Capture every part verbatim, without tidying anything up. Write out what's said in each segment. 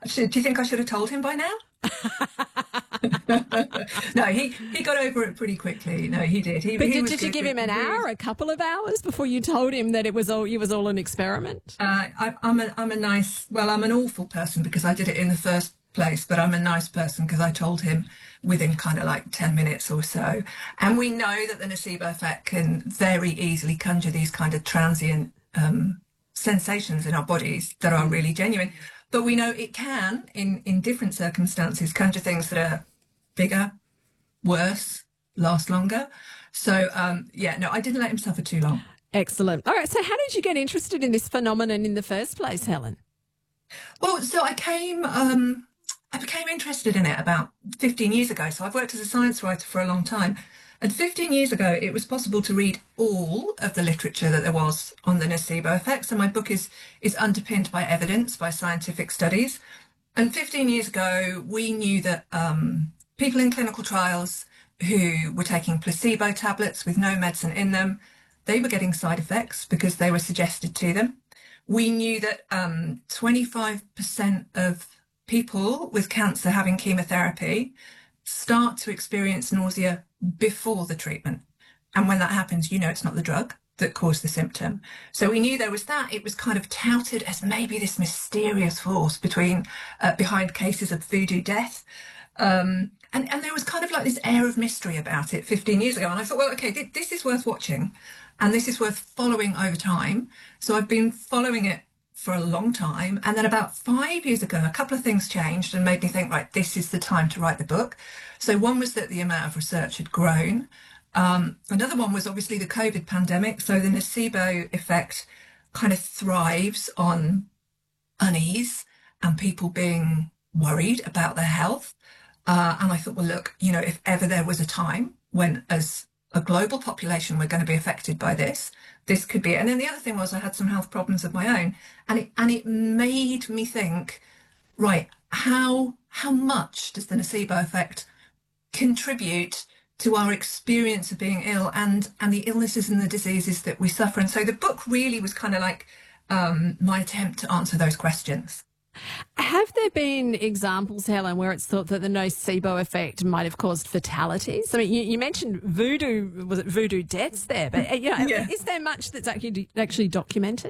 Should, do you think I should have told him by now? No, he, he got over it pretty quickly. No, he did. He, But he did, was did you good. give him an hour, a couple of hours before you told him that it was all it was all an experiment? Uh, I, I'm a I'm a nice. Well, I'm an awful person because I did it in the first place, but I'm a nice person because I told him within kind of like ten minutes or so. And we know that the nocebo effect can very easily conjure these kind of transient um, sensations in our bodies that are really genuine. But we know it can, in, in different circumstances, conjure things that are bigger, worse, last longer. So, um, yeah, no, I didn't let him suffer too long. Excellent. All right, so how did you get interested in this phenomenon in the first place, Helen? Well, so I came, um, I became interested in it about fifteen years ago. So I've worked as a science writer for a long time. And fifteen years ago, it was possible to read all of the literature that there was on the nocebo effect. So my book is, is underpinned by evidence, by scientific studies. And fifteen years ago, we knew that um, people in clinical trials who were taking placebo tablets with no medicine in them, they were getting side effects because they were suggested to them. We knew that um, twenty-five percent of people with cancer having chemotherapy start to experience nausea before the treatment. And when that happens, you know it's not the drug that caused the symptom. So we knew there was that. It was kind of touted as maybe this mysterious force between uh, behind cases of voodoo death. Um, and, and there was kind of like this air of mystery about it fifteen years ago. And I thought, well, okay, th- this is worth watching and this is worth following over time. So I've been following it for a long time. And then about five years ago, a couple of things changed and made me think, right, this is the time to write the book. So one was that the amount of research had grown. Um, another one was obviously the COVID pandemic. So the nocebo effect kind of thrives on unease and people being worried about their health. Uh, and I thought, well, look, you know, if ever there was a time when as a global population we're going to be affected by this, this could be it. And then the other thing was I had some health problems of my own. And it, and it made me think, right, how, how much does the nocebo effect contribute to our experience of being ill and, and the illnesses and the diseases that we suffer? And so the book really was kind of like um, my attempt to answer those questions. Have there been examples, Helen, where it's thought that the nocebo effect might have caused fatalities? I mean, you, you mentioned voodoo, was it voodoo deaths there? But you know, yeah. Is there much that's actually actually documented?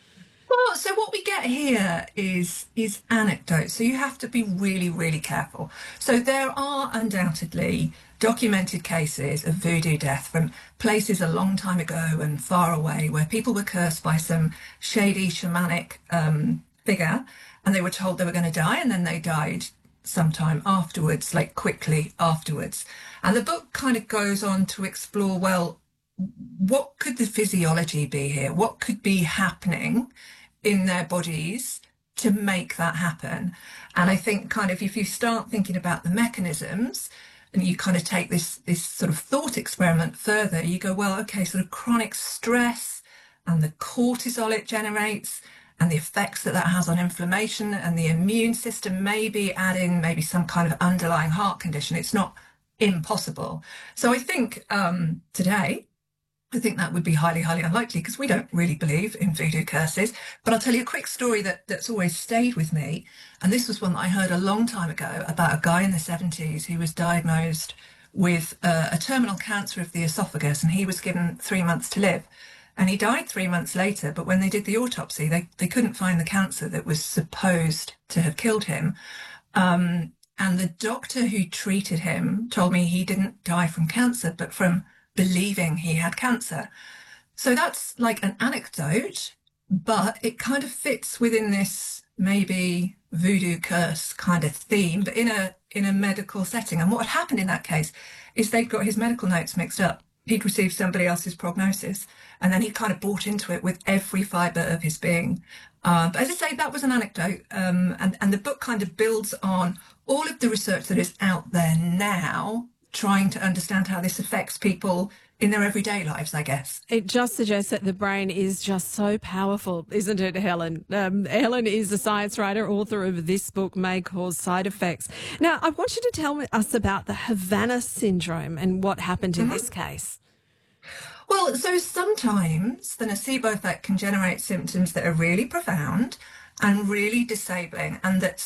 Well, so what we get here is is anecdotes. So you have to be really, really careful. So there are undoubtedly documented cases of voodoo death from places a long time ago and far away where people were cursed by some shady shamanic um, figure and they were told they were going to die and then they died sometime afterwards, like quickly afterwards. And the book kind of goes on to explore, well, what could the physiology be here? What could be happening in their bodies to make that happen? And I think kind of if you start thinking about the mechanisms and you kind of take this, this sort of thought experiment further, you go, well, okay, sort of chronic stress and the cortisol it generates and the effects that that has on inflammation and the immune system, maybe add in maybe some kind of underlying heart condition. It's not impossible. So I think um, today, I think that would be highly, highly unlikely because we don't really believe in voodoo curses. But I'll tell you a quick story that, that's always stayed with me. And this was one that I heard a long time ago about a guy in the seventies who was diagnosed with uh, a terminal cancer of the esophagus and he was given three months to live. And he died three months later, but when they did the autopsy, they, they couldn't find the cancer that was supposed to have killed him. Um, and the doctor who treated him told me he didn't die from cancer, but from believing he had cancer. So that's like an anecdote, but it kind of fits within this maybe voodoo curse kind of theme, but in a in a medical setting. And what had happened in that case is they'd got his medical notes mixed up. He'd received somebody else's prognosis, and then he kind of bought into it with every fibre of his being. Uh, but as I say, that was an anecdote, um, and, and the book kind of builds on all of the research that is out there now, trying to understand how this affects people in their everyday lives, I guess. It just suggests that the brain is just so powerful, isn't it, Helen? Um, Helen is a science writer, author of This Book May Cause Side Effects. Now, I want you to tell us about the Havana syndrome and what happened in mm-hmm. this case. Well, so sometimes the nocebo effect can generate symptoms that are really profound and really disabling and that